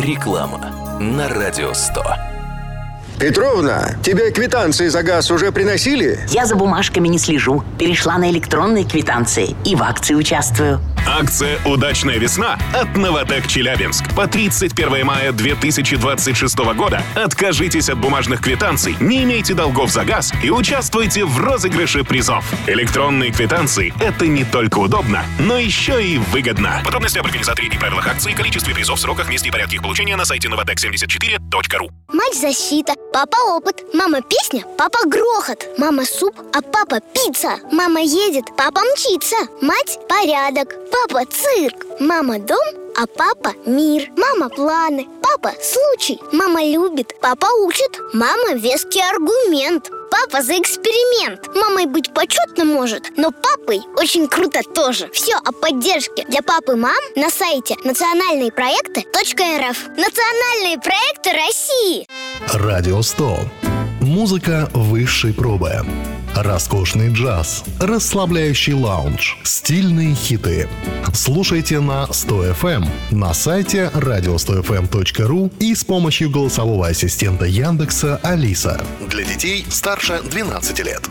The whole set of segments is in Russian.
Реклама на Радио 100. Петровна, тебе квитанции за газ уже приносили? Я за бумажками не слежу. Перешла на электронные квитанции и в акции участвую. Акция «Удачная весна» от «Новатэк Челябинск». По 31 мая 2026 года откажитесь от бумажных квитанций, не имейте долгов за газ и участвуйте в розыгрыше призов. Электронные квитанции – это не только удобно, но еще и выгодно. Подробности об организаторе и правилах акции, количестве призов, сроках, месте и порядке их получения на сайте novatek74.ru. Мать защита, папа опыт, мама песня, папа грохот, мама суп, а папа пицца, мама едет, папа мчится, мать порядок, папа цирк, мама дом, а папа мир, мама планы, папа случай, мама любит, папа учит, мама веский аргумент, папа за эксперимент. Мамой быть почетно может, но папой очень круто тоже. Все о поддержке для пап и мам на сайте национальныйпроекты.рф. Национальные проекты России. Радио 100. Музыка высшей пробы. Роскошный джаз, расслабляющий лаунж, стильные хиты. Слушайте на 100 FM, на сайте radio100fm.ru и с помощью голосового ассистента Яндекса Алиса. Для детей старше 12 лет.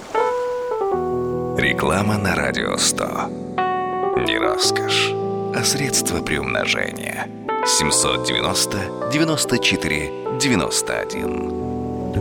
Реклама на Радио 100. Не роскошь, а средство приумножения. 790 94 91.